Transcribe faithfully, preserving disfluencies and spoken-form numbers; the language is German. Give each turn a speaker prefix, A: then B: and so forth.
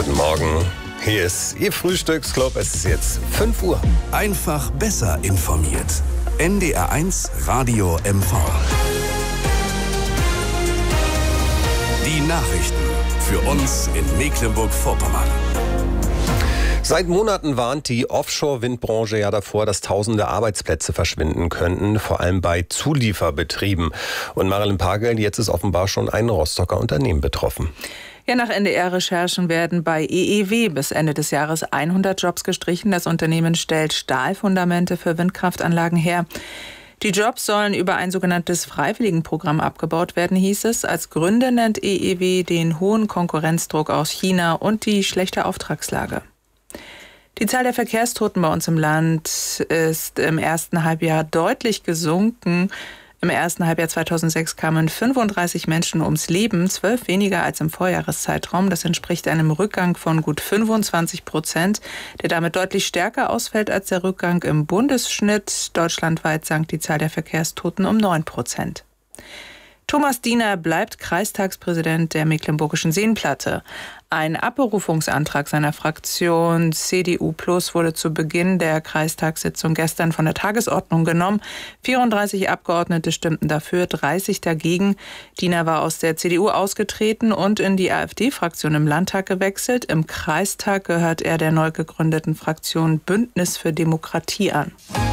A: Guten Morgen. Hier ist Ihr Frühstücksclub. Es ist jetzt fünf Uhr.
B: Einfach besser informiert. N D R eins Radio M V. Die Nachrichten für uns in Mecklenburg-Vorpommern.
A: Seit Monaten warnt die Offshore-Windbranche ja davor, dass tausende Arbeitsplätze verschwinden könnten, vor allem bei Zulieferbetrieben. Und Marilyn Pagel, jetzt ist offenbar schon ein Rostocker Unternehmen betroffen.
C: Ja, nach N D R-Recherchen werden bei E E W bis Ende des Jahres hundert Jobs gestrichen. Das Unternehmen stellt Stahlfundamente für Windkraftanlagen her. Die Jobs sollen über ein sogenanntes Freiwilligenprogramm abgebaut werden, hieß es. Als Gründe nennt E E W den hohen Konkurrenzdruck aus China und die schlechte Auftragslage. Die Zahl der Verkehrstoten bei uns im Land ist im ersten Halbjahr deutlich gesunken. Im ersten Halbjahr zweitausendsechs kamen fünfunddreißig Menschen ums Leben, zwölf weniger als im Vorjahreszeitraum. Das entspricht einem Rückgang von gut fünfundzwanzig Prozent, der damit deutlich stärker ausfällt als der Rückgang im Bundesschnitt. Deutschlandweit sank die Zahl der Verkehrstoten um neun Prozent. Thomas Diener bleibt Kreistagspräsident der Mecklenburgischen Seenplatte. Ein Abberufungsantrag seiner Fraktion C D U Plus wurde zu Beginn der Kreistagssitzung gestern von der Tagesordnung genommen. vierunddreißig Abgeordnete stimmten dafür, dreißig dagegen. Diener war aus der C D U ausgetreten und in die AfD-Fraktion im Landtag gewechselt. Im Kreistag gehört er der neu gegründeten Fraktion Bündnis für Demokratie an.